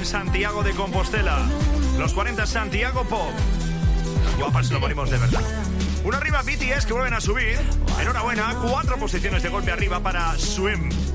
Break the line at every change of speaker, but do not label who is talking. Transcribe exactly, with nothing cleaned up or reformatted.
en Santiago de Compostela. Los cuarenta Santiago Pop. Guapas, lo ponemos de verdad. Uno arriba B T S, que vuelven a subir. Enhorabuena, cuatro posiciones de golpe arriba para Swim.